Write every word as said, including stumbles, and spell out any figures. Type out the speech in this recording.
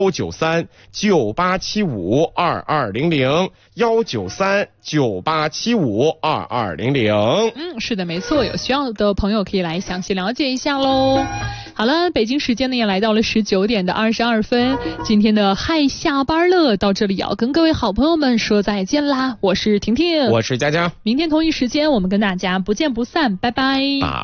幺九三九八七五二二零零幺九三九八七五二二零零。 嗯，是的，没错，有需要的朋友可以来详细了解一下喽。好了，北京时间呢也来到了十九点的二十二分，今天的嗨下班了到这里要跟各位好朋友们说再见啦，我是婷婷， 我是佳佳， 明天同一时间我们跟大家不见不散，拜拜。